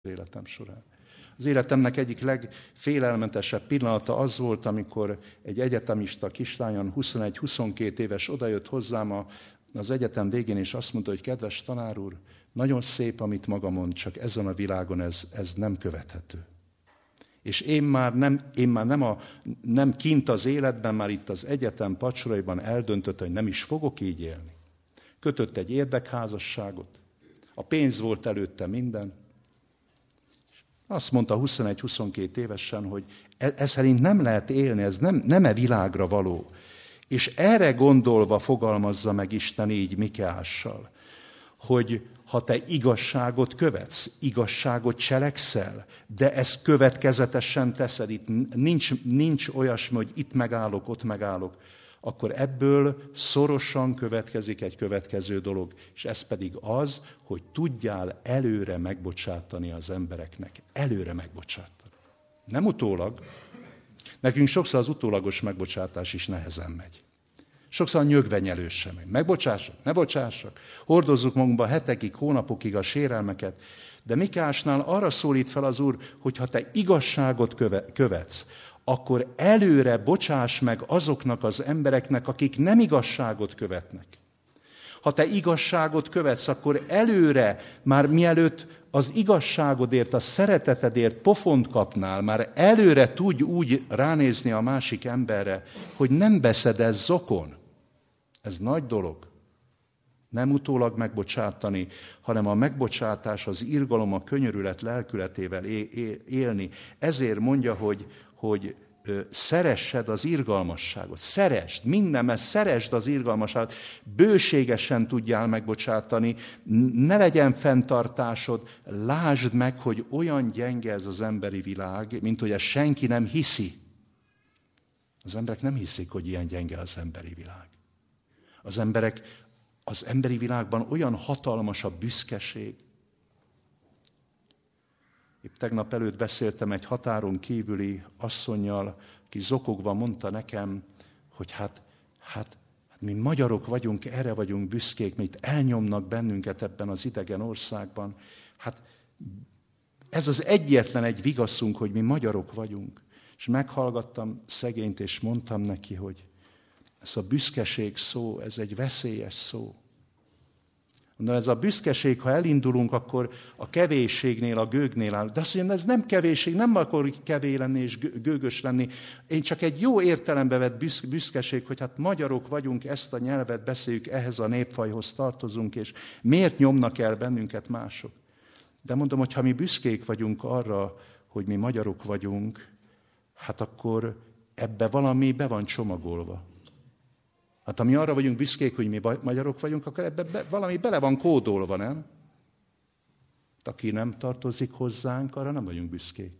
életem során. Az életemnek egyik legfélelmetesebb pillanata az volt, amikor egy egyetemista kislányon 21-22 éves odajött hozzám az egyetem végén, és azt mondta, hogy kedves tanár úr, nagyon szép, amit maga mond, csak ezen a világon ez nem követhető. És én már nem kint az életben, már itt az egyetem pacsoraiban eldöntötte, hogy nem is fogok így élni. Kötött egy érdekházasságot, a pénz volt előtte minden. Azt mondta 21-22 évesen, hogy ez szerint nem lehet élni, ez nem világra való. És erre gondolva fogalmazza meg Isten így Mikeással, hogy ha te igazságot követsz, igazságot cselekszel, de ezt következetesen teszed, itt nincs olyasmi, hogy itt megállok, ott megállok, akkor ebből szorosan következik egy következő dolog, és ez pedig az, hogy tudjál előre megbocsátani az embereknek. Előre megbocsátani. Nem utólag. Nekünk sokszor az utólagos megbocsátás is nehezen megy. Sokszor a nyögvenyelős sem megy. Megbocsássak, ne bocsássak. Hordozzuk magunkba hetekig, hónapokig a sérelmeket. De Mikeásnál arra szólít fel az Úr, hogy ha te igazságot követsz, akkor előre bocsáss meg azoknak az embereknek, akik nem igazságot követnek. Ha te igazságot követsz, akkor előre, már mielőtt az igazságodért, a szeretetedért pofont kapnál, már előre tudj úgy ránézni a másik emberre, hogy nem veszed ezt zokon. Ez nagy dolog. Nem utólag megbocsátani, hanem a megbocsátás, az irgalom, a könyörület lelkületével élni. Ezért mondja, hogy szeressed az irgalmasságot. Szeresd, mindenben szeresd az irgalmasságot. Bőségesen tudjál megbocsátani, ne legyen fenntartásod. Lásd meg, hogy olyan gyenge ez az emberi világ, mint hogy ezt senki nem hiszi. Az emberek nem hiszik, hogy ilyen gyenge az emberi világ. Az emberi világban olyan hatalmas a büszkeség. Épp tegnap előtt beszéltem egy határon kívüli asszonnyal, aki zokogva mondta nekem, hogy hát mi magyarok vagyunk, erre vagyunk büszkék, mert itt elnyomnak bennünket ebben az idegen országban. Hát ez az egyetlen egy vigaszunk, hogy mi magyarok vagyunk. És meghallgattam szegényt, és mondtam neki, hogy ez a büszkeség szó, ez egy veszélyes szó. De ez a büszkeség, ha elindulunk, akkor a kevésségnél, a gőgnél áll. De azt mondja, ez nem kevésség, nem akar kevé lenni és gőgös lenni. Én csak egy jó értelembe vett büszkeség, hogy hát magyarok vagyunk, ezt a nyelvet beszéljük, ehhez a népfajhoz tartozunk, és miért nyomnak el bennünket mások? De mondom, hogy ha mi büszkék vagyunk arra, hogy mi magyarok vagyunk, hát akkor ebbe valami be van csomagolva. Hát ha mi arra vagyunk büszkék, hogy mi magyarok vagyunk, akkor ebbe valami bele van kódolva, nem? Aki nem tartozik hozzánk, arra nem vagyunk büszkék.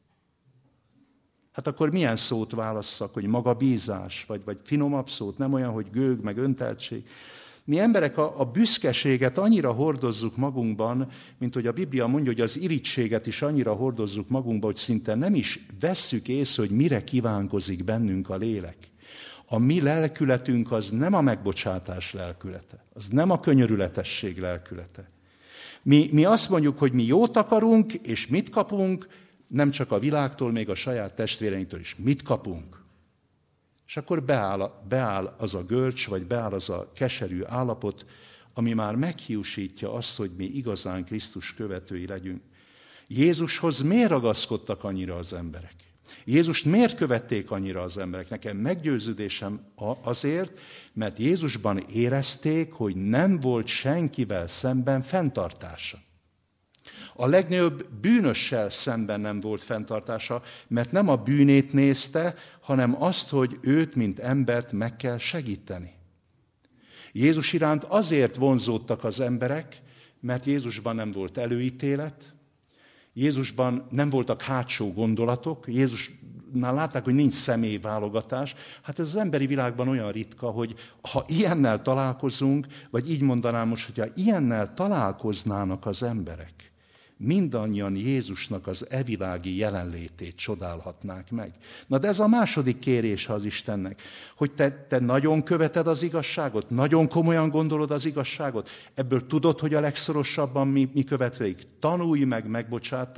Hát akkor milyen szót válasszak, hogy magabízás, vagy finomabb szót, nem olyan, hogy gőg, meg önteltség. Mi emberek a büszkeséget annyira hordozzuk magunkban, mint hogy a Biblia mondja, hogy az irigységet is annyira hordozzuk magunkban, hogy szinte nem is vesszük észre, hogy mire kívánkozik bennünk a lélek. A mi lelkületünk az nem a megbocsátás lelkülete, az nem a könyörületesség lelkülete. Mi azt mondjuk, hogy mi jót akarunk, és mit kapunk, nem csak a világtól, még a saját testvéreinktől is. Mit kapunk? És akkor beáll az a görcs, vagy beáll az a keserű állapot, ami már meghiúsítja azt, hogy mi igazán Krisztus követői legyünk. Jézushoz miért ragaszkodtak annyira az emberek? Jézust miért követték annyira az emberek? Nekem meggyőződésem azért, mert Jézusban érezték, hogy nem volt senkivel szemben fenntartása. A legnagyobb bűnössel szemben nem volt fenntartása, mert nem a bűnét nézte, hanem azt, hogy őt, mint embert meg kell segíteni. Jézus iránt azért vonzódtak az emberek, mert Jézusban nem volt előítélet, Jézusban nem voltak hátsó gondolatok, Jézusnál látták, hogy nincs személyválogatás. Hát ez az emberi világban olyan ritka, hogy ha ilyennel találkozunk, vagy így mondanám most, hogyha ilyennel találkoznának az emberek, mindannyian Jézusnak az evilági jelenlétét csodálhatnák meg. Na de ez a második kérése az Istennek, hogy te nagyon követed az igazságot, nagyon komolyan gondolod az igazságot, ebből tudod, hogy a legszorosabban mi következik. Tanulj meg megbocsátani,